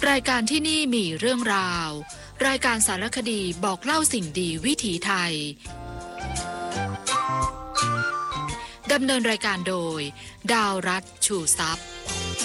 รายการที่นี่มีเรื่องราวรายการสารคดีบอกเล่าสิ่งดีวิถีไทยดำเนินรายการโดยดาวรัตน์ชูทรัพย์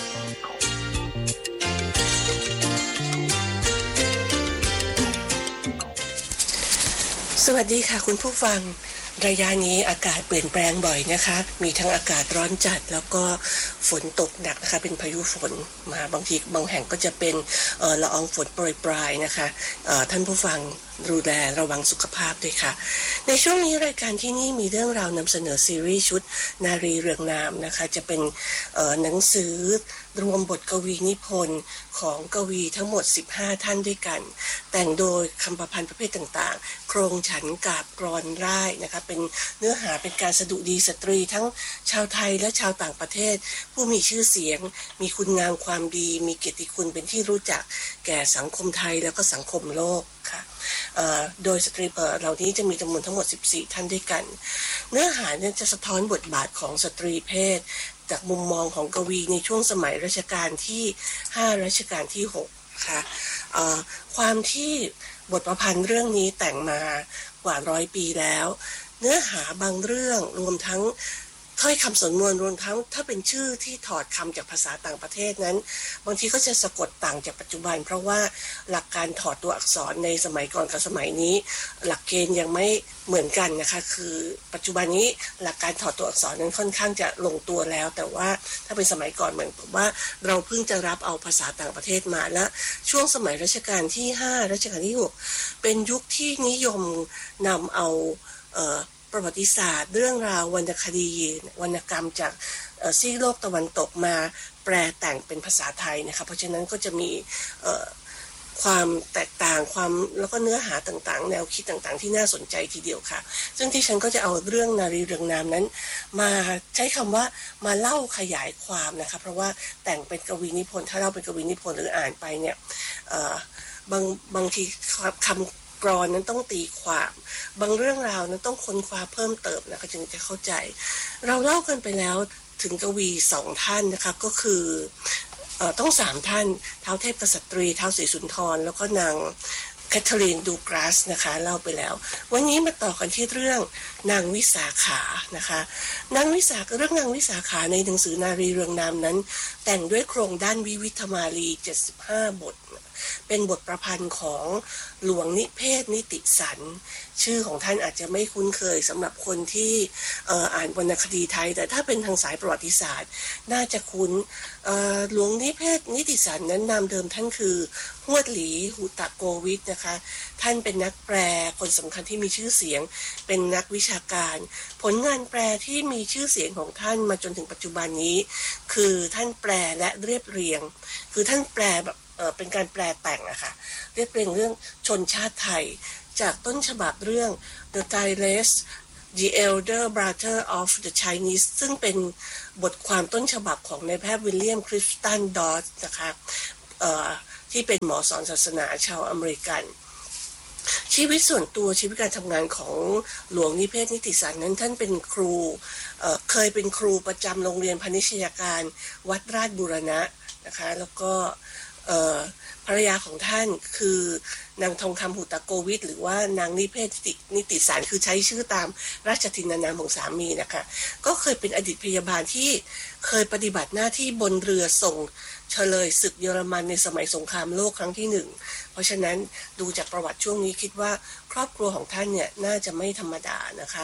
สวัสดีค่ะคุณผู้ฟังระยะนี้อากาศเปลี่ยนแปลงบ่อยนะคะมีทั้งอากาศร้อนจัดแล้วก็ฝนตกหนักนะคะเป็นพายุฝนมาบางทีบางแห่งก็จะเป็นละอองฝนโปรยปลายนะคะท่านผู้ฟังดูแลระวังสุขภาพด้วยค่ะในช่วงนี้รายการที่นี่มีเรื่องราวนำเสนอซีรีส์ชุดนารีเรืองนามนะคะจะเป็นหนังสือรวมบทกวีนิพนธ์ของกวีทั้งหมด15ท่านด้วยกันแต่งโดยคำประพันธ์ประเภทต่างๆโครงฉันกาบกรอนร่ายนะคะเป็นเนื้อหาเป็นการสดุดีสตรีทั้งชาวไทยและชาวต่างประเทศผู้มีชื่อเสียงมีคุณงามความดีมีเกียรติคุณเป็นที่รู้จักแก่สังคมไทยแล้วก็สังคมโลกค่ะโดยสตรีเหล่านี้จะมีจำนวนทั้งหมด14ท่านด้วยกันเนื้อหาเนี่ยจะสะท้อนบทบาทของสตรีเพศจากมุมมองของกวีในช่วงสมัยรัชกาลที่5รัชกาลที่6ค่ะความที่บทประพันธ์เรื่องนี้แต่งมากว่า100ปีแล้วเนื้อหาบางเรื่องรวมทั้งถ้อยคำสำนวนรวมทั้งถ้าเป็นชื่อที่ถอดคำจากภาษาต่างประเทศนั้นบางทีก็จะสะกดต่างจากปัจจุบันเพราะว่าหลักการถอดตัวอักษรในสมัยก่อนกับสมัยนี้หลักเกณฑ์ยังไม่เหมือนกันนะคะคือปัจจุบันนี้หลักการถอดตัวอักษรนั้นค่อนข้างจะลงตัวแล้วแต่ว่าถ้าเป็นสมัยก่อนเหมือนกับว่าเราเพิ่งจะรับเอาภาษาต่างประเทศมาและช่วงสมัยรัชกาลที่5รัชกาลที่6เป็นยุคที่นิยมนำเอาประวัติศาสตร์เรื่องราววรรณคดีวรรณกรรมจากซีกโลกตะวันตกมาแปลแต่งเป็นภาษาไทยนะคะเพราะฉะนั้นก็จะมีความแตกต่างความแล้วก็เนื้อหาต่างๆแนวคิดต่างๆที่น่าสนใจทีเดียวค่ะซึ่งที่ฉันก็จะเอาเรื่องนารีเรืองนามนั้นมาใช้คำว่ามาเล่าขยายความนะคะเพราะว่าแต่งเป็นกวีนิพนธ์ถ้าเล่าเป็นกวีนิพนธ์หรืออ่านไปเนี่ยบางทีคำกรอนนั้นต้องตีความบางเรื่องราวนั้นต้องค้นคว้าเพิ่มเติมนะคะจึงจะเข้าใจเราเล่ากันไปแล้วถึงกวี2ท่านนะคะก็คือต้อง3ท่านท้าวเทพกษัตรีท้าวศรีสุนทรแล้วก็นางแคทเธอรีนดูกราสนะคะเล่าไปแล้ววันนี้มาต่อกันที่เรื่องนางวิสาขานะคะเรื่องนางวิสาขาในหนังสือนารีเรืองนามนั้นแต่งด้วยโครงด้านวิวิธมาลี75บทเป็นบทประพันธ์ของหลวงนิเภศนิติสันชื่อของท่านอาจจะไม่คุ้นเคยสำหรับคนที่อ่านวรรณคดีไทยแต่ถ้าเป็นทางสายประวัติศาสตร์น่าจะคุ้นหลวงนิเภศนิติสันนั้นนามเดิมท่านคือฮวดหลีหุตโกวิทนะคะท่านเป็นนักแปลคนสำคัญที่มีชื่อเสียงเป็นนักวิชาการผลงานแปลที่มีชื่อเสียงของท่านมาจนถึงปัจจุบันนี้คือท่านแปลและเรียบเรียงคือท่านแปลแบบเป็นการแปลแต่งอะค่ะเรียบเรียงเรื่องชนชาติไทยจากต้นฉบับเรื่อง The Tyrese The Elder Brother of the Chinese ซึ่งเป็นบทความต้นฉบับของนายแพทย์วิลเลียมคริสตันดอสนะคะที่เป็นหมอสอนศาสนาชาวอเมริกันชีวิตส่วนตัวชีวิตการทำงานของหลวงนิเภศนิติสันนั้นท่านเป็นครูเคยเป็นครูประจำโรงเรียนพาณิชยการวัดราชบูรณะนะคะแล้วก็ภรรยาของท่านคือนางทองคำหุตโกวิทหรือว่านางนิเภศนิติสารคือใช้ชื่อตามราชทินนามของสามีนะคะก็เคยเป็นอดีตพยาบาลที่เคยปฏิบัติหน้าที่บนเรือส่งเฉลยศึกเยอรมันในสมัยสงครามโลกครั้งที่1เพราะฉะนั้นดูจากประวัติช่วงนี้คิดว่าครอบครัวของท่านเนี่ยน่าจะไม่ธรรมดานะคะ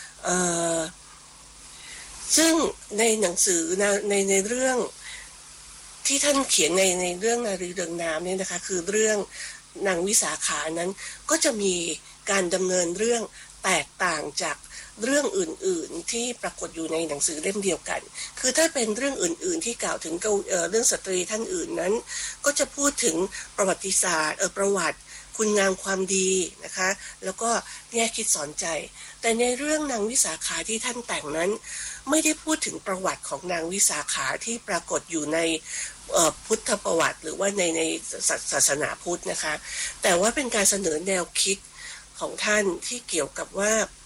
ซึ่งในหนังสือในเรื่องที่ท่านเขียนในเรื่องนารีเรืองนามเนี่ยนะคะคือเรื่องนางวิสาขานั้นก็จะมีการดำเนินเรื่องแตกต่างจากเรื่องอื่นๆที่ปรากฏอยู่ในหนังสือเล่มเดียวกันคือถ้าเป็นเรื่องอื่นๆที่กล่าวถึงเรื่องสตรีท่านอื่นนั้นก็จะพูดถึงประวัติศาสตร์ประวัติคุณงามความดีนะคะแล้วก็แง่คิดสอนใจแต่ในเรื่องนางวิสาขาที่ท่านแต่งนั้นไม่ได้พูดถึงประวัติของนางวิสาขาที่ปรากฏอยู่ในพุทธประวัติหรือว่าในศาสนาพุทธนะคะแต่ว่าเป็นการเสนอแนวคิดของท่านที่เกี่ยวกับว่า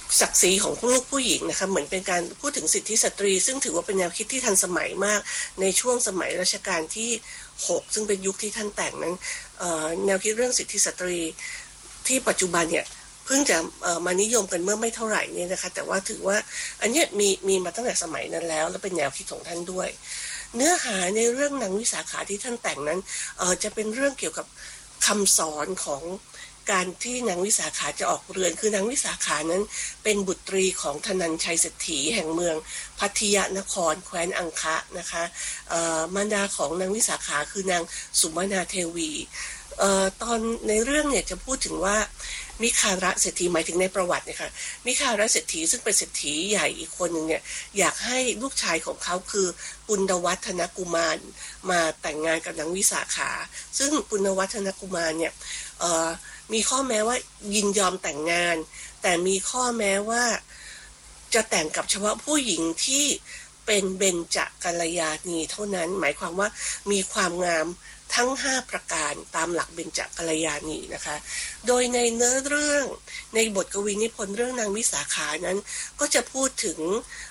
ศักดิ์ศรีของลูกผู้หญิงนะคะเหมือนเป็นการพูดถึงสิทธิสตรีซึ่งถือว่าเป็นแนวคิดที่ทันสมัยมากในช่วงสมัยรัชกาลที่6ซึ่งเป็นยุคที่ท่านแต่งนั้นแนวคิดเรื่องสิทธิสตรีที่ปัจจุบันเนี่ยเพิ่งจะมานิยมกันเมื่อไม่เท่าไหร่เนี่ยนะคะแต่ว่าถือว่าอันนี้มีมาตั้งแต่สมัยนั้นแล้วและเป็นแนวคิดของท่านด้วยเนื้อหาในเรื่องนางวิสาขาที่ท่านแต่งนั้นจะเป็นเรื่องเกี่ยวกับคำสอนของการที่นางวิสาขาจะออกเรือนคือนางวิสาขานั้นเป็นบุตรีของธนัญชัยเศรษฐีแห่งเมืองพัทยนครแคว้นอังคะนะคะมารดาของนางวิสาขาคือนางสุมนาเทวีตอนในเรื่องเนี่ยจะพูดถึงว่ามิคาระเศรษฐีหมายถึงในประวัติเนี่ยค่ะมิคาระเศรษฐีซึ่งเป็นเศรษฐีใหญ่อีกคนหนึ่งเนี่ยอยากให้ลูกชายของเขาคือปุณณวัฒนกุมารมาแต่งงานกับนางวิสาขาซึ่งปุณณวัฒนกุมารเนี่ยมีข้อแม้ว่ายินยอมแต่งงานแต่มีข้อแม้ว่าจะแต่งกับเฉพาะผู้หญิงที่เป็นเบญจกัลยาณีเท่านั้นหมายความว่ามีความงามทั้ง5ประการตามหลักเบญจกัลยาณีนะคะโดยในเนื้อเรื่องในบทกวีนิพนธ์เรื่องนางวิสาขานั้นก็จะพูดถึง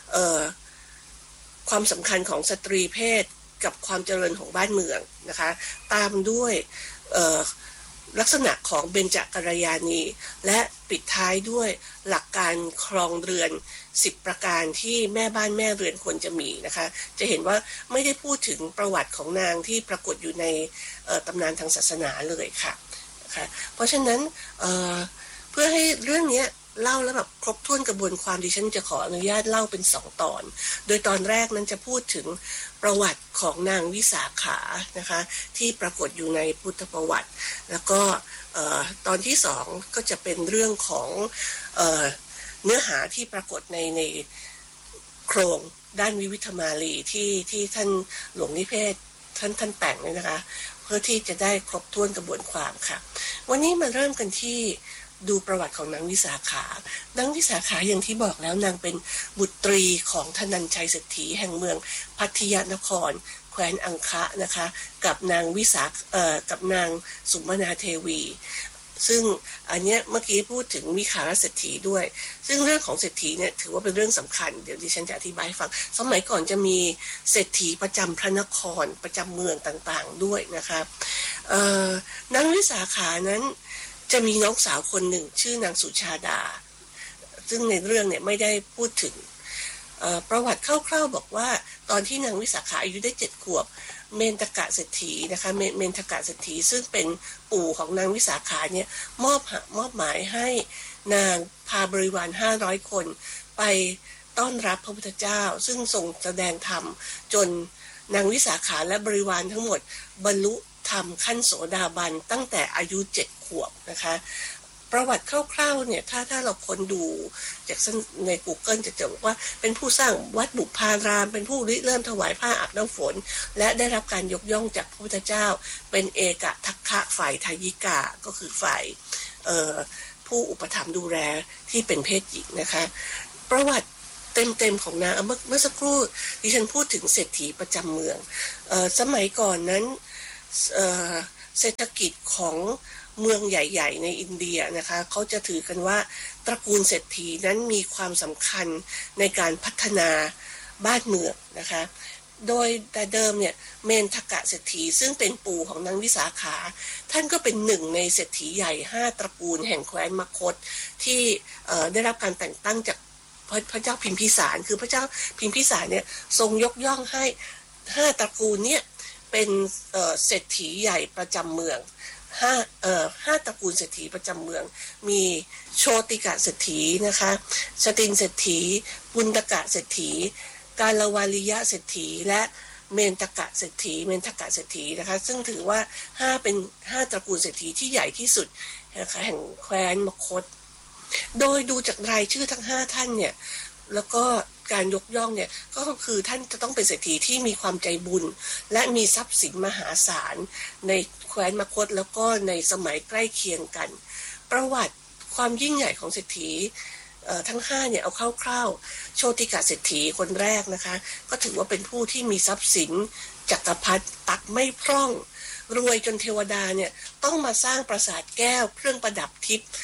ความสำคัญของสตรีเพศกับความเจริญของบ้านเมืองนะคะตามด้วยลักษณะของเบญจกัลยาณีและปิดท้ายด้วยหลักการครองเรือน10ประการที่แม่บ้านแม่เรือนควรจะมีนะคะจะเห็นว่าไม่ได้พูดถึงประวัติของนางที่ปรากฏอยู่ในตำนานทางศาสนาเลยค่ะนะคะเพราะฉะนั้นเพื่อให้เรื่องนี้เล่าแล้วแบบครบถ้วนกระบวนความดิฉันจะขออนุญาตเล่าเป็น2ตอนโดยตอนแรกนั้นจะพูดถึงประวัติของนางวิสาขานะคะที่ปรากฏอยู่ในพุทธประวัติแล้วก็ตอนที่2ก็จะเป็นเรื่องของเนื้อหาที่ปรากฏในโครงด้านวิวิธมาลีที่ท่านหลวงนิเทศท่านแต่งเลยนะคะเพื่อที่จะได้ครบถ้วนกระบวนความค่ะวันนี้มาเริ่มกันที่ดูประวัติของนางวิสาขานางวิสาขาอย่างที่บอกแล้วนางเป็นบุตรีของธนัญชัยเศรษฐีแห่งเมืองพัทยนครแคว้นอังคะนะคะกับนางกับนางสุมนาเทวีซึ่งอันเนี้ยเมื่อกี้พูดถึงมิคาระเศรษฐีด้วยซึ่งเรื่องของเศรษฐีเนี่ยถือว่าเป็นเรื่องสำคัญเดี๋ยวดิฉันจะอธิบายให้ฟังสมัยก่อนจะมีเศรษฐีประจำพระนครประจำเมืองต่างๆด้วยนะคะนางวิสาขานั้นจะมีน้องสาวคนหนึ่งชื่อนางสุชาดาซึ่งในเรื่องเนี่ยไม่ได้พูดถึงประวัติคร่าวๆบอกว่าตอนที่นางวิสาขาอายุได้7 ขวบเมนทกะเศรษฐีนะคะเมนทกะเศรษฐีซึ่งเป็นปู่ของนางวิสาขาเนี่ยมอบหมายให้นางพาบริวาร500 คนไปต้อนรับพระพุทธเจ้าซึ่งทรงแสดงธรรมจนนางวิสาขาและบริวารทั้งหมดบรรลุธรรมขั้นโสดาบันตั้งแต่อายุ7 ขวบนะคะประวัติคร่าวๆเนี่ยถ้าเราค้นดูจากใน Google จะเจอว่าเป็นผู้สร้างวัดบุพารามเป็นผู้ริเริ่มถวายผ้าอาบน้ำฝนและได้รับการยกย่องจากพระพุทธเจ้าเป็นเอกทัคคะฝ่ายทายิกาก็คือฝ่ายผู้อุปถัมภ์ดูแลที่เป็นเพศหญิงนะคะประวัติเต็มของนางเมื่อสักครู่ดิฉันพูดถึงเศรษฐีประจำเมืองสมัยก่อนนั้นเศรษฐกิจของเมืองใหญ่ๆในอินเดียนะคะเขาจะถือกันว่าตระกูลเศรษฐีนั้นมีความสำคัญในการพัฒนาบ้านเมืองนะคะโดยแต่เดิมเนี่ยเมนทกะเศรษฐีซึ่งเป็นปู่ของนางวิสาขาท่านก็เป็นหนึ่งในเศรษฐีใหญ่5 ตระกูลแห่งแคว้นมคธที่ได้รับการแต่งตั้งจากพระเจ้าพิมพิสารคือพระเจ้าพิมพิสารเนี่ยทรงยกย่องให้5 ตระกูลเนี่ยเป็นเศรษฐีใหญ่ประจำเมือง5 ตระกูลเศรษฐีประจำเมืองมีโชติกะเศรษฐีนะคะสตินเศรษฐีปุณณกะเศรษฐีกาลวาลิยะเศรษฐีและเมนทกะเศรษฐีนะคะซึ่งถือว่าเป็น5 ตระกูลเศรษฐีที่ใหญ่ที่สุดนะคะแห่งแคว้นมคธโดยดูจากรายชื่อทั้ง5 ท่านเนี่ยแล้วก็การยกย่องเนี่ยก็คือท่านจะต้องเป็นเศรษฐีที่มีความใจบุญและมีทรัพย์สินมหาศาลในแคว้นมคธแล้วก็ในสมัยใกล้เคียงกันประวัติความยิ่งใหญ่ของเศรษฐีทั้ง5เนี่ยเอาคร่าวๆโชติกะเศรษฐีคนแรกนะคะก็ถือว่าเป็นผู้ที่มีทรัพย์สินจักรพรรดิตักไม่พร่องรวยจนเทวดาเนี่ยต้องมาสร้างปราสาทแก้วเครื่องประดับทิพย์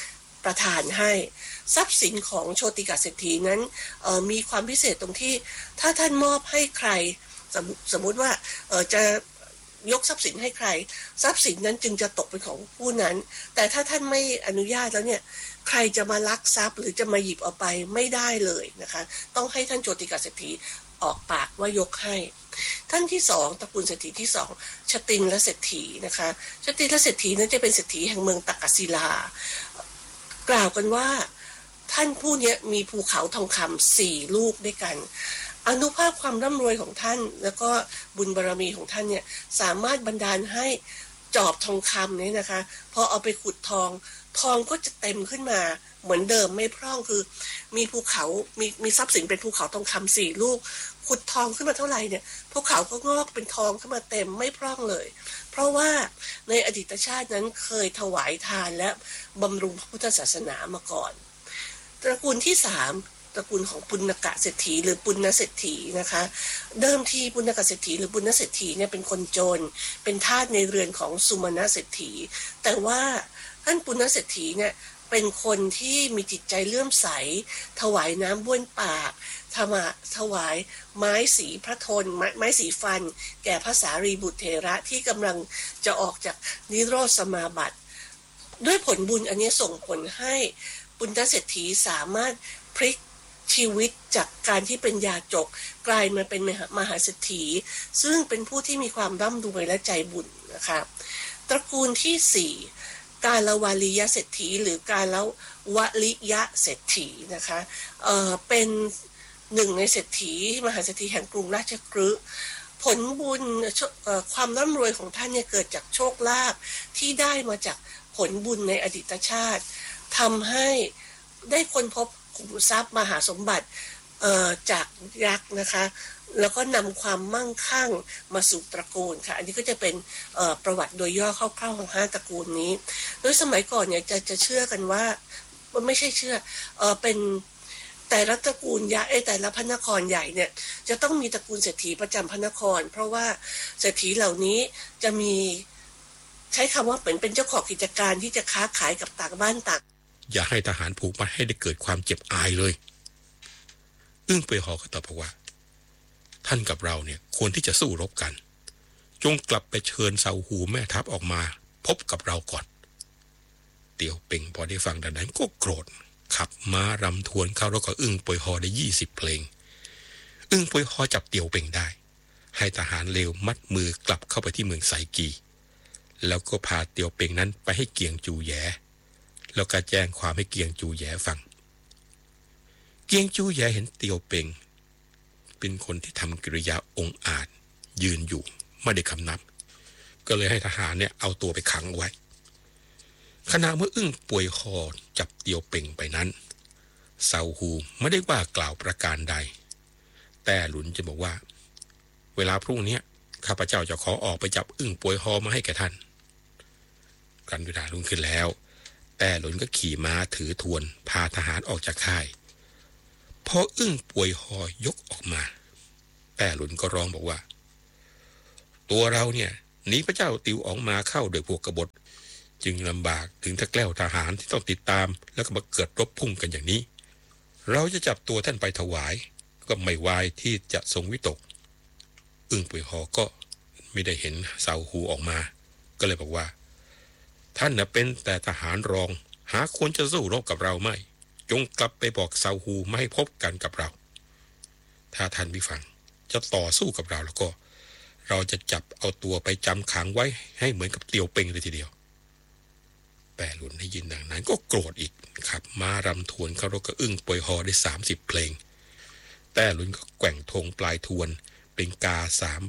ประทานให้ทรัพย์สินของโชติกาเศรษฐีนั้นมีความพิเศษตรงที่ถ้าท่านมอบให้ใครสมมุติว่าจะยกทรัพย์สินให้ใครทรัพย์สินนั้นจึงจะตกเป็นของผู้นั้นแต่ถ้าท่านไม่อนุญาตแล้วเนี่ยใครจะมาลักทรัพย์หรือจะมาหยิบเอาไปไม่ได้เลยนะคะต้องให้ท่านโชติกาเศรษฐีออกปากว่ายกให้ท่านที่สองตระกูลเศรษฐีที่สองชตินและเศรษฐีนะคะชตินและเศรษฐีนั้นจะเป็นเศรษฐีแห่งเมืองตักกศิลากล่าวกันว่าท่านผู้นี้มีภูเขาทองคำ4 ลูกด้วยกันอานุภาพความร่ำรวยของท่านแล้วก็บุญบารมีของท่านเนี่ยสามารถบันดาลให้จอบทองคำนี้นะคะพอเอาไปขุดทองก็จะเต็มขึ้นมาเหมือนเดิมไม่พร่องคือมีภูเขามีทรัพย์สินเป็นภูเขาทองคำ4 ลูกขุดทองขึ้นมาเท่าไหร่เนี่ยภูเขาก็งอกเป็นทองขึ้นมาเต็มไม่พร่องเลยเพราะว่าในอดีตชาตินั้นเคยถวายทานและบำรุงพระพุทธศาสนามาก่อนตระกูลที่3ตระกูลของปุณกะเศรษฐีหรือปุณณเศรษฐีนะคะเดิมทีปุณกะเศรษฐีหรือปุณณเศรษฐีเนี่ยเป็นคนจนเป็นทาสในเรือนของสุมาณเศรษฐีแต่ว่าท่านปุณณเศรษฐีเนี่ยเป็นคนที่มีจิตใจเลื่อมใสถวายน้ำบ้วนปากถวายไม้สีพระทนไม้สีฟันแก่พระสารีบุตรเถระที่กำลังจะออกจากนิโรธสมาบัติด้วยผลบุญอันนี้ส่งผลให้ปุณณเศรษฐีสามารถพลิกชีวิตจากการที่เป็นยาจกกลายมาเป็นมหาเศรษฐีซึ่งเป็นผู้ที่มีความร่ำรวยและใจบุญนะคะตระกูลที่4กาลวาลียเศรษฐีหรือกาลวลิยเศรษฐีนะคะเป็นหนึ่งในเศรษฐีมหาเศรษฐีแห่งกรุงราชคฤห์ผลบุญความร่ำรวยของท่านเนี่ยเกิดจากโชคลาภที่ได้มาจากผลบุญในอดีตชาติทำให้ได้ค้นพบขุมทรัพย์มหาสมบัติจากยักษ์นะคะแล้วก็นำความมั่งคั่งมาสู่ตระกูลค่ะอันนี้ก็จะเป็นประวัติโดยย่อคร่าวๆของ5 ตระกูลนี้โดยสมัยก่อนเนี่ยจะเชื่อกันว่าไม่ใช่เชื่อเป็นแต่ละตระกูลใหญ่แต่ละพระนครใหญ่เนี่ยจะต้องมีตระกูลเศรษฐีประจำพระนครเพราะว่าเศรษฐีเหล่านี้จะมีใช้คำว่าเป็นเจ้าของกิจการที่จะค้าขายกับต่างบ้านต่างอย่าให้ทหารผูกมัดให้ได้เกิดความเจ็บอายเลยอึ้งเปยหอก็ตอบว่าท่านกับเราเนี่ยควรที่จะสู้รบกันจงกลับไปเชิญเซาหูแม่ทัพออกมาพบกับเราก่อนเตียวเป่งพอได้ฟังดังนั้นก็โกรธขับม้ารำทวนเข้าแล้วก็อึ้งเปยหอได้20 เพลงอึ้งเปยหอจับเตียวเป่งได้ให้ทหารเลวมัดมือกลับเข้าไปที่เมืองไซกีแล้วก็พาเตียวเป่งนั้นไปให้เกียงจูแยแล้วก็แจ้งความให้เกียงจูแยฟังเกียงจูแยเห็นเตียวเป่งเป็นคนที่ทำกิริยาองอาจยืนอยู่ไม่ได้คำนับก็เลยให้ทหารเนี่ยเอาตัวไปขังไว้ขณะเมื่ออึ้งป่วยคอจับเตียวเป่งไปนั้นเซาฮูไม่ได้ว่ากล่าวประการใดแต่หลุนจะบอกว่าเวลาพรุ่งนี้ข้าพเจ้าจะขอออกไปจับอึ้งป่วยคอมาให้แก่ท่านกันเวลารุ่งขึ้นแล้วแต่หลุนก็ขี่ม้าถือทวนพาทหารออกจากค่ายพออึ้งป่วยหอยกออกมาแต่หลุนก็ร้องบอกว่าตัวเราเนี่ยหนีพระเจ้าติวออกมาเข้าโดยพวกกบฏจึงลำบากถึงถ้าแกล้วทหารที่ต้องติดตามแล้วก็มาเกิดรบพุ่งกันอย่างนี้เราจะจับตัวท่านไปถวายก็ไม่วายที่จะทรงวิตกอึ้งป่วยหอก็ไม่ได้เห็นเซาฮูออกมาก็เลยบอกว่าท่านน่ะเป็นแต่ทหารรองหาควรจะสู้รบกับเราไม่จงกลับไปบอกเซาฮูไม่ให้พบกันกับเราถ้าท่านไม่ฟังจะต่อสู้กับเราแล้วก็เราจะจับเอาตัวไปจำขังไว้ให้เหมือนกับเตียวเป่งเลยทีเดียวแปรหลุนได้ยินดังนั้นก็โกรธอีกขับม้ารำทวนเข้ารถกับอึ้งป่วยหอได้30 เพลงแต่หลุนก็แกว่งธงปลายทวนเป็นกา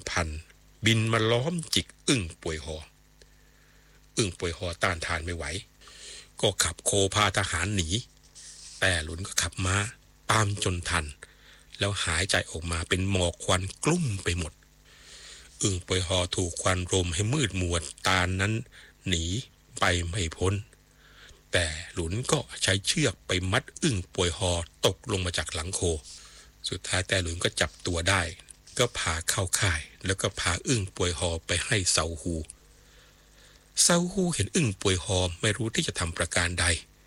3,000บินมาล้อมจิกอึ้งป่วยหออึ้งป่วยหอต้านทานไม่ไหวก็ขับโคพาทหารหนีแต่หลุนก็ขับม้าตามจนทันแล้วหายใจออกมาเป็นหมอกควันกลุ่มไปหมดอึ้งป่วยหอถูกควันรมให้มืดมัวตานั้นหนีไปไม่พ้นแต่หลุนก็ใช้เชือกไปมัดอึ้งป่วยหอตกลงมาจากหลังโคสุดท้ายแต่หลุนก็จับตัวได้ก็พาเข้าค่ายแล้วก็พาอึ้งป่วยหอไปให้เซาฮูเห็นอึ้งป่วยหอไม่รู้ที่จะทำประการใด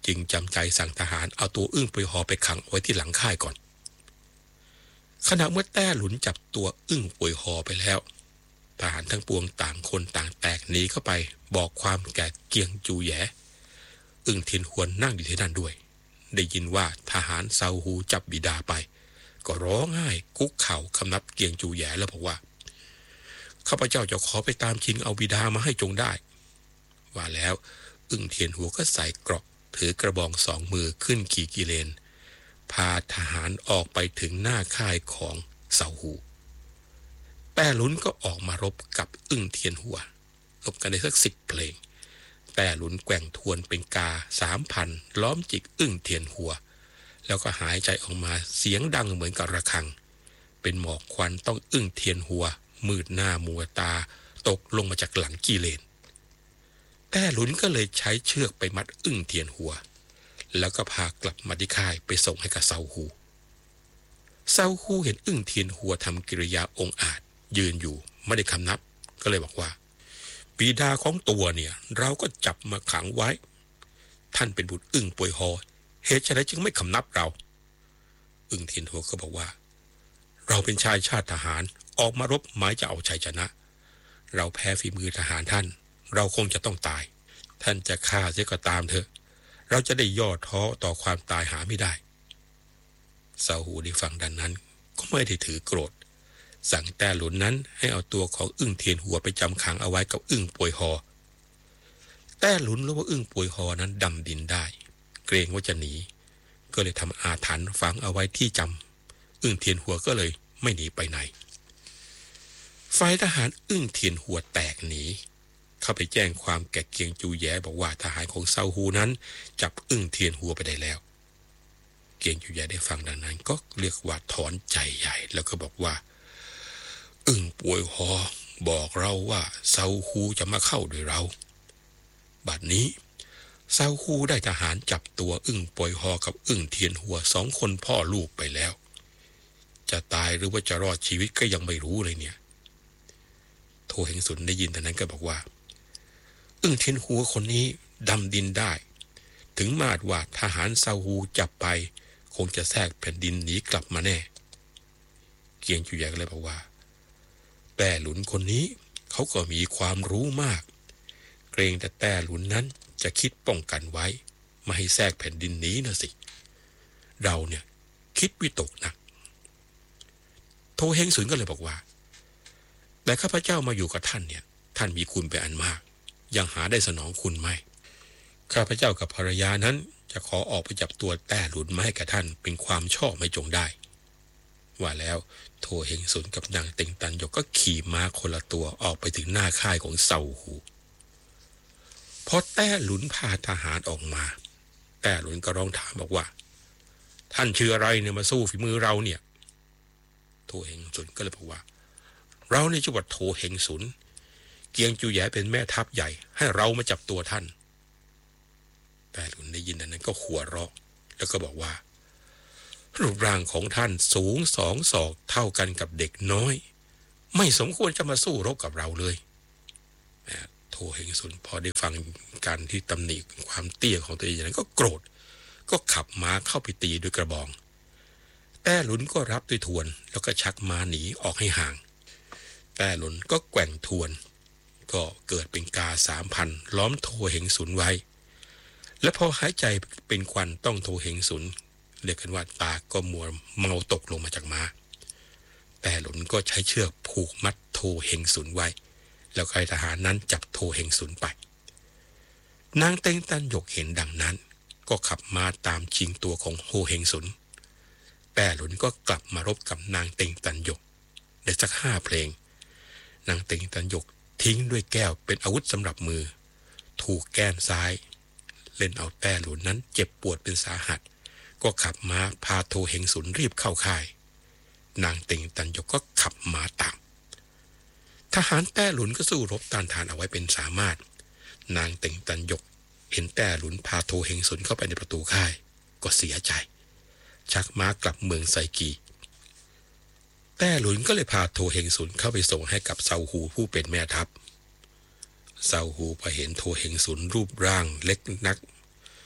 จึงจำใจสั่งทหารเอาตัวอึ้งป่วยหอไปขังไว้ที่หลังค่ายก่อนขณะเมื่อแต้หลุนจับตัวอึ้งป่วยหอไปแล้วทหารทั้งปวงต่างคนต่างแตกหนีเข้าไปบอกความแก่เกียงจูแยอึ้งเทียนหวนนั่งอยู่ที่นั่นด้วยได้ยินว่าทหารเซาฮูจับบิดาไปก็ร้องไห้คุกเข่าคำนับเกียงจูแยแล้วบอกว่าข้าพเจ้าจะขอไปตามชิงเอาบิดามาให้จงได้ว่าแล้วอึ้งเทียนหัวก็ใส่เกราะถือกระบองสองมือขึ้นขี่กิเลนพาทหารออกไปถึงหน้าค่ายของเซาฮูแต้หลุนก็ออกมารบกับอึ้งเทียนหัวรบกันได้สัก10 เพลงแต้หลุนแกว่งทวนเป็นกา3,000ล้อมจิกอึ้งเทียนหัวแล้วก็หายใจออกมาเสียงดังเหมือนกับระฆังเป็นหมอกควันต้องอึ้งเทียนหัวมืดหน้ามัวตาตกลงมาจากหลังกิเลนแต้หลุนก็เลยใช้เชือกไปมัดอึ้งเทียนหัวแล้วก็พากลับมาที่ค่ายไปส่งให้กับเซาฮูเห็นอึ้งเทียนหัวทำกิริยาองอาจยืนอยู่ไม่ได้คำนับก็เลยบอกว่าบิดาของตัวเนี่ยเราก็จับมาขังไว้ท่านเป็นบุตรอึ้งป่วยหอเหตุไฉนจึงไม่คำนับเราอึ้งเทียนหัวก็บอกว่าเราเป็นชายชาติทหารออกมารบหมายจะเอาชัยชนะเราแพ้ฝีมือทหารท่านเราคงจะต้องตายท่านจะฆ่าเสียก็ตามเถอะเราจะได้ย่อท้อต่อความตายหาไม่ได้เซาฮูได้ฟังดังนั้นก็ไม่ได้ถือโกรธสั่งแต้หลุนนั้นให้เอาตัวของอึ้งเทียนหัวไปจำขังเอาไว้กับอึ้งป่วยหอแต้หลุนรู้ว่าอึ้งป่วยหอนั้นดำดินได้เกรงว่าจะหนีก็เลยทำอาถรรพ์ฝังเอาไว้ที่จำอึ้งเทียนหัวก็เลยไม่หนีไปไหนฝ่ายทหารอึ้งเทียนหัวแตกหนีเข้าไปแจ้งความแก่เกียงจูแยบอกว่าทหารของเซาฮูนั้นจับอึ้งเทียนหัวไปได้แล้วเกียงจูแยได้ฟังดังนั้นก็เรียกว่าถอนใจใหญ่แล้วก็บอกว่าอึ้งป่วยหอบอกเราว่าเซาฮูจะมาเข้าด้วยเราบัดนี้เซาฮูได้ทหารจับตัวอึ้งป่วยหอกับอึ้งเทียนหัว2 คนพ่อลูกไปแล้วจะตายหรือว่าจะรอดชีวิตก็ยังไม่รู้เลยเนี่ยโทเฮงสุนได้ยินแต่นั้นก็บอกว่าอึ้งเทียนหัวคนนี้ดำดินได้ถึงมาดว่าทหารเซาฮูจับไปคงจะแทรกแผ่นดินหนีกลับมาแน่เกียงจูแยก็เลยบอกว่าแต้หลุนคนนี้เขาก็มีความรู้มากเกรงแต่แต้หลุนนั้นจะคิดป้องกันไว้ไม่ให้แทรกแผ่นดินหนีนะสิเราเนี่ยคิดวิตกหนักโทเฮงสุนก็เลยบอกว่าแต่ข้าพเจ้ามาอยู่กับท่านเนี่ยท่านมีคุณเป็นอันมากยังหาได้สนองคุณไหมข้าพเจ้ากับภรรยานั้นจะขอออกไปจับตัวแต้หลุนมาให้กับท่านเป็นความชอบไม่จงได้ว่าแล้วโทเฮงสุนกับนางเต็งตันหยกก็ขี่ม้าคนละตัวออกไปถึงหน้าค่ายของเซาฮูพอแต้หลุนพาทหารออกมาแต้หลุนก็ร้องถามบอกว่าท่านชื่ออะไรเนี่ยมาสู้ฝีมือเราเนี่ยโทเฮงสุนก็เลยบอกว่าเราในจังหวัดโทเฮงสุนเกียงจูแยเป็นแม่ทัพใหญ่ให้เรามาจับตัวท่านแต่หลุนได้ยินนั้นก็หัวเราะแล้วก็บอกว่ารูปร่างของท่านสูง2 ศอกเท่ากันกับเด็กน้อยไม่สมควรจะมาสู้รบกับเราเลยโทเฮงสุนพอได้ฟังการที่ตำหนิความเตี้ยของตัวเองอย่างนั้นก็โกรธก็ขับม้าเข้าไปตีด้วยกระบองแต่หลุนก็รับด้วยทวนแล้วก็ชักม้าหนีออกให้ห่างแต่หลุนก็แกว่งทวนก็เกิดเป็นกา3,000ล้อมโทเฮงสุนไว้และพอหายใจเป็นควันต้องโทเฮงสุนเรียกกันว่าตาก็มัวเมาตกลงมาจากม้าแต่หลุนก็ใช้เชือกผูกมัดโทเฮงสุนไว้แล้วให้ทหารนั้นจับโทเฮงสุนไปนางเต็งตันหยกเห็นดังนั้นก็ขับม้าตามชิงตัวของโทเฮงสุนแต่หลุนก็กลับมารบกับนางเต็งตันหยกได้สัก5 เพลงนางเต็งตันหยกทิ้งด้วยแก้วเป็นอาวุธสำหรับมือถูกแก้มซ้ายเล่นเอาแต่หลุนนั้นเจ็บปวดเป็นสาหัสก็ขับม้าพาโทเฮงสุนรีบเข้าค่ายนางเต็งตันหยกก็ขับม้าตามทหารแต่หลุนก็สู้รบต้านทานเอาไว้เป็นสามารถนางเต็งตันหยกเห็นแต่หลุนพาโทเฮงสุนเข้าไปในประตูค่ายก็เสียใจชักม้ากลับเมืองไซกีแต่หลุนก็เลยพาโทเฮงสุนเข้าไปส่งให้กับเซาฮูผู้เป็นแม่ทัพเซาฮูพอเห็นโทเฮงสุนรูปร่างเล็กนัก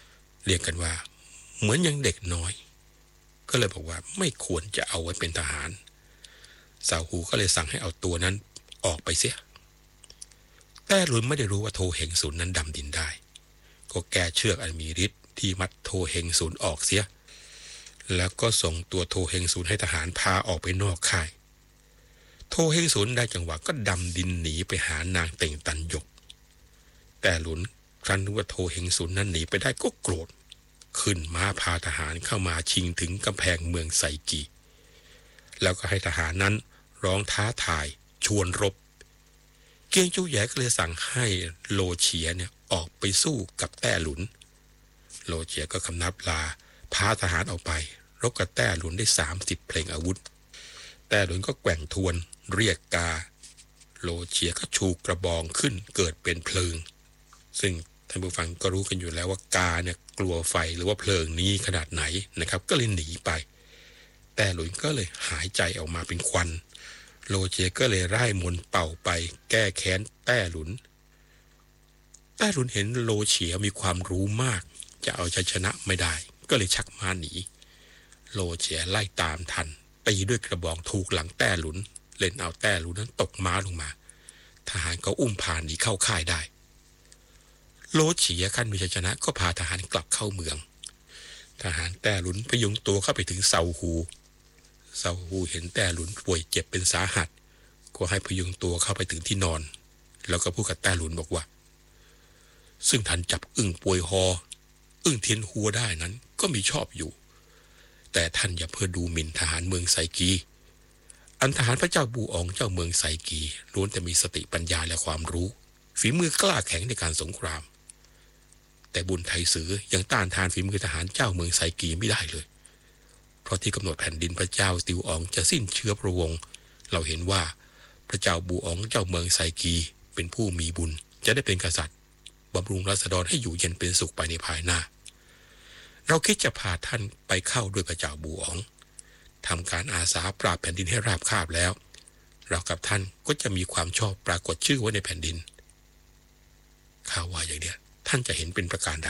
เรียกกันว่าเหมือนยังเด็กน้อยก็เลยบอกว่าไม่ควรจะเอาไว้เป็นทหารสาวหูก็เลยสั่งให้เอาตัวนั้นออกไปเสียแต่หลุนไม่ได้รู้ว่าโทเฮงศูนย์นั้นดำดินได้ก็แก้เชือกอันมีฤทธิ์ที่มัดโทเฮงศูนย์ออกเสียแล้วก็ส่งตัวโทเฮงศูนย์ให้ทหารพาออกไปนอกค่ายโทเฮงศูนย์ได้จังหวะก็ดำดินหนีไปหานางเต่งตันหยกแต่หลุนครั้นรู้ว่าโทเฮงศูนย์นั้นหนีไปได้ก็โกรธขึ้นม้าพาทหารเข้ามาชิงถึงกำแพงเมืองไซกีแล้วก็ให้ทหารนั้นร้องท้าทายชวนรบเกียงจูแย่ก็เลยสั่งให้โลเฉียเนี่ยออกไปสู้กับแต้หลุนโลเฉียก็คำนับลาพาทหารออกไปรบกับแต้หลุนได้30เพลงอาวุธแต้หลุนก็แกว่งทวนเรียกกาโลเฉียก็ชูกระบองขึ้นเกิดเป็นเพลิงซึ่งท่านผู้ฟังก็รู้กันอยู่แล้วว่ากาเนี่ยกลัวไฟหรือว่าเพลิงนี้ขนาดไหนนะครับก็เลยหนีไปแต่หลุนก็เลยหายใจออกมาเป็นควันโลเฉียก็เลยร่ายมนต์เป่าไปแก้แค้นแต้หลุนเห็นโลเฉียมีความรู้มากจะเอาชัยชนะไม่ได้ก็เลยชักม้าหนีโลเฉียไล่ตามทันตีด้วยกระบองถูกหลังแต้หลุนเล่นเอาแต้หลุนนั้นตกม้าลงมาทหารก็อุ้มพาหนีเข้าค่ายได้โลเฉียขั้นมีชัยชนะก็พาทหารกลับเข้าเมืองทหารแต้หลุนพยุงตัวเข้าไปถึงเซาฮูเห็นแต้หลุนป่วยเจ็บเป็นสาหัสก็ให้พยุงตัวเข้าไปถึงที่นอนแล้วก็พูดกับแต้หลุนบอกว่าซึ่งท่านจับอึ่งป่วยฮออึ่งเทียนหัวได้นั้นก็มีชอบอยู่แต่ท่านอย่าเพื่อดูหมิ่นทหารเมืองไซกีอันทหารพระเจ้าบูอองเจ้าเมืองไซกีล้วนแต่มีสติปัญญาและความรู้ฝีมือกล้าแข็งในการสงครามแต่บุญไทสือยังต้านทานฝีมือทหารเจ้าเมืองไซกีไม่ได้เลยเพราะที่กำหนดแผ่นดินพระเจ้าติวอองจะสิ้นเชื้อพระวงศ์เราเห็นว่าพระเจ้าบูอองเจ้าเมืองไซกีเป็นผู้มีบุญจะได้เป็นกษัตริย์บำรุงราษฎรให้อยู่เย็นเป็นสุขไปในภายหน้าเราคิดจะพาท่านไปเข้าด้วยพระเจ้าบูอองทำการอาสาปราบแผ่นดินให้ราบคาบแล้วเรากับท่านก็จะมีความชอบปรากฏชื่อไว้ในแผ่นดินข้าว่าอย่างเดียวท่านจะเห็นเป็นประการใด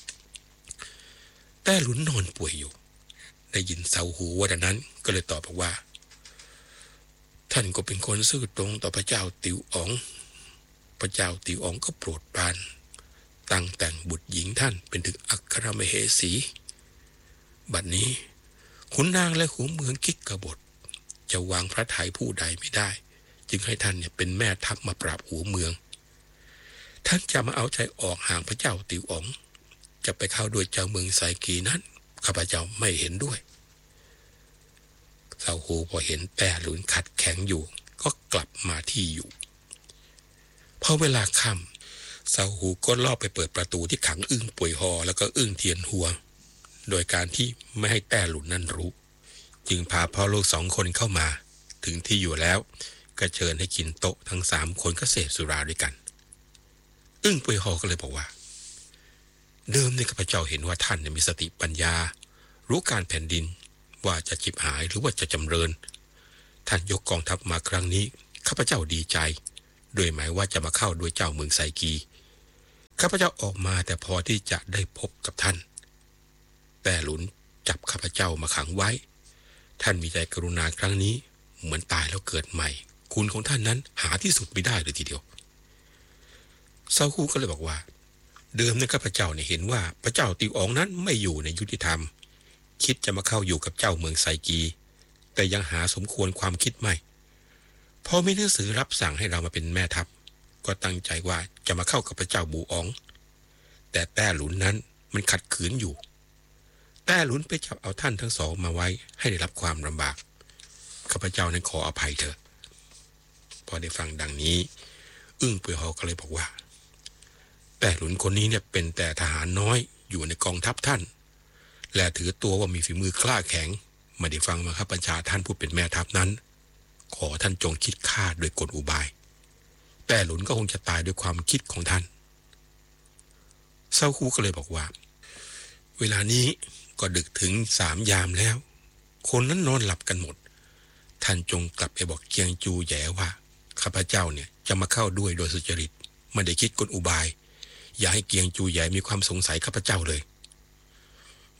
แต่หลุนนอนป่วยอยู่ได้ยินเซาหูว่าดังนั้นก็เลยตอบบอกว่าท่านก็เป็นคนซื่อตรงต่อพระเจ้าติวอ๋องพระเจ้าติวอ๋องก็โปรดปรานตั้งแต่งบุตรหญิงท่านเป็นถึงอัครมเหสีบัดนี้ขุนนางและขุนเมืองคิดกบฏจะวางพระทัยผู้ใดไม่ได้จึงให้ท่านเนี่ยเป็นแม่ทัพมาปราบหัวเมืองท่านจะมาเอาใจออกห่างพระเจ้าติวอ๋องจะไปเข้าด้วยเจ้าเมืองไซกีนั้นข้าพเจ้าไม่เห็นด้วยเซาฮูพอเห็นแต่หลุนขัดแข็งอยู่ก็กลับมาที่อยู่พอเวลาค่ำเซาฮูก็ลอบไปเปิดประตูที่ขังอึ้งป่วยฮอแล้วก็อึ้งเทียนหัวโดยการที่ไม่ให้แต่หลุนนั่นรู้จึงพาพ่อลูก2 คนเข้ามาถึงที่อยู่แล้วก็เชิญให้กินโต๊ะทั้ง3 คนก็เสพสุราด้วยกันอึ้งป่วยฮอก็เลยบอกว่าเดิมในข้าพเจ้าเห็นว่าท่านมีสติปัญญารู้การแผ่นดินว่าจะฉิบหายหรือว่าจะจำเริญท่านยกกองทัพมาครั้งนี้ข้าพเจ้าดีใจโดยหมายว่าจะมาเข้าด้วยเจ้าเมืองไซกีข้าพเจ้าออกมาแต่พอที่จะได้พบกับท่านแต่หลุนจับข้าพเจ้ามาขังไว้ท่านมีใจกรุณาครั้งนี้เหมือนตายแล้วเกิดใหม่คุณของท่านนั้นหาที่สุดไม่ได้เลยทีเดียวเซาฮูก็เลยบอกว่าเดิมข้าพเจ้าเนี่ยเห็นว่าพระเจ้าติวอ๋องนั้นไม่อยู่ในยุติธรรมคิดจะมาเข้าอยู่กับเจ้าเมืองไซกีแต่ยังหาสมควรความคิดไม่พอมีหนังสือรับสั่งให้เรามาเป็นแม่ทัพก็ตั้งใจว่าจะมาเข้ากับพระเจ้าบูอ๋องแต่แต้หลุนนั้นมันขัดขืนอยู่แต้หลุนไปจับเอาท่านทั้ง2มาไว้ให้ได้รับความลำบากข้าพเจ้านั้นขออภัยเถอะพอได้ฟังดังนี้อึ้งป่วยฮอก็เลยบอกว่าแต่หลุนคนนี้เนี่ยเป็นแต่ทหารน้อยอยู่ในกองทัพท่านและถือตัวว่ามีฝีมือกล้าแข็งไม่ได้ฟังมาครับบัญชาท่านผู้เป็นแม่ทัพนั้นขอท่านจงคิดฆ่าโดยกลอุบายแต่หลุนก็คงจะตายด้วยความคิดของท่านเซาฮูก็เลยบอกว่าเวลานี้ก็ดึกถึง3 ยามแล้วคนนั้นนอนหลับกันหมดท่านจงกลับไปบอกเกียงจูแย่ว่าข้าพเจ้าเนี่ยจะมาเข้าด้วยโดยสุจริตไม่ได้คิดกลอุบายอย่าให้เกียงจูแย่มีความสงสัยข้าพเจ้าเลย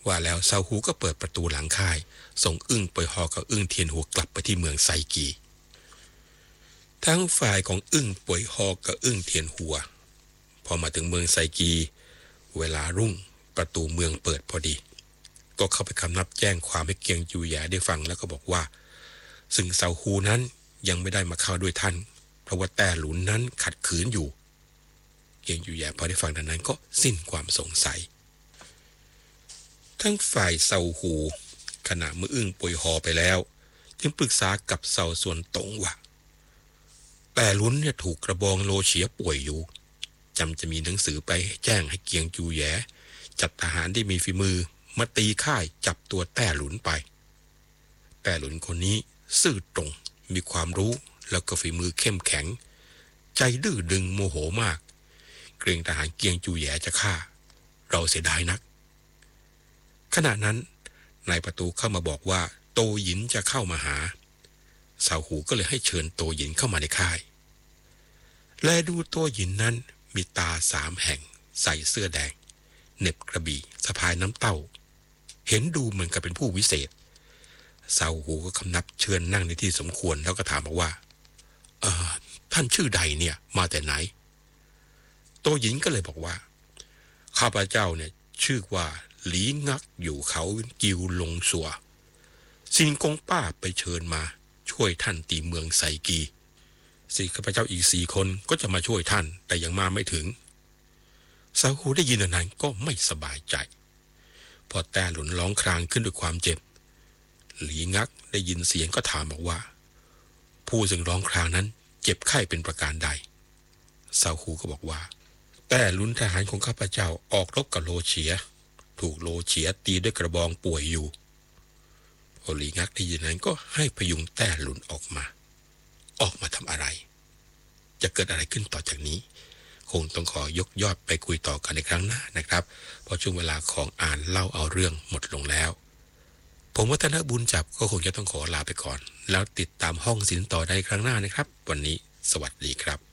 ว่าแล้วเซาฮูก็เปิดประตูหลังค่ายส่งอึ้งป่วยฮอกับอึ้งเทียนหัวกลับไปที่เมืองไซกีทั้งฝ่ายของอึ้งป่วยฮอกับอึ้งเทียนหัวพอมาถึงเมืองไซกีเวลารุ่งประตูเมืองเปิดพอดีก็เข้าไปคำนับแจ้งความให้เกียงจูแยได้ฟังแล้วก็บอกว่าซึ่งเซาฮูนั้นยังไม่ได้มาเข้าด้วยท่านเพราะว่าแต้หลุนนั้นขัดขืนอยู่เกียงจูแยพอได้ฟังดังนั้นก็สิ้นความสงสัยทั้งฝ่ายเซาฮูขณะมืออึ้งป่วยฮอไปแล้วจึงปรึกษากับเซาส่วนตงว่าแต่หลุนเนี่ยถูกกระบองโลเฉียป่วยอยู่จะมีหนังสือไปแจ้งให้เกียงจูแยจัดทหารที่มีฝีมือมาตีค่ายจับตัวแต้หลุนไปแต้หลุนคนนี้ซื่อตรงมีความรู้แล้วก็ฝีมือเข้มแข็งใจดื้อดึงโมโหมากเกรงทหารเกียงจูแยจะฆ่าเราเสียดายนักขณะนั้นนายประตูเข้ามาบอกว่าโตหยินจะเข้ามาหาเซาหูก็เลยให้เชิญโตหยินเข้ามาในค่ายแลดูโตหยินนั้นมีตา3 แห่งใส่เสื้อแดงเหน็บกระบี่สะพายน้ำเต้าเห็นดูเหมือนกับเป็นผู้วิเศษเซาหูก็คำนับเชิญนั่งในที่สมควรแล้วก็ถามบอกว่าท่านชื่อใดเนี่ยมาแต่ไหนโตหยินก็เลยบอกว่าข้าพเจ้าเนี่ยชื่อว่าหลีงักอยู่เขากิวลงสัวซินกงป้าไปเชิญมาช่วยท่านตีเมืองไซกีข้าพเจ้าอีก4 คนก็จะมาช่วยท่านแต่ยังมาไม่ถึงเซาฮูได้ยินนั้นก็ไม่สบายใจพอแต่หลุนร้องครางขึ้นด้วยความเจ็บหลีงักได้ยินเสียงก็ถามบอกว่าผู้ซึ่งร้องครางนั้นเจ็บไข้เป็นประการใดเซาฮูก็บอกว่าแต่หลุนทหารของข้าพเจ้าออกรบกับโลเฉียถูกโลเฉียตีด้วยกระบองป่วยอยู่พอหลีงักได้ยินนั้นก็ให้พยุงแต่หลุนออกมาทำอะไรจะเกิดอะไรขึ้นต่อจากนี้คงต้องขอยกยอดไปคุยต่อกันในครั้งหน้านะครับเพราะช่วงเวลาของอ่านเล่าเอาเรื่องหมดลงแล้วผมวัฒนบุญจับก็คงจะต้องขอลาไปก่อนแล้วติดตามห้องศิลป์ต่อในครั้งหน้านะครับวันนี้สวัสดีครับ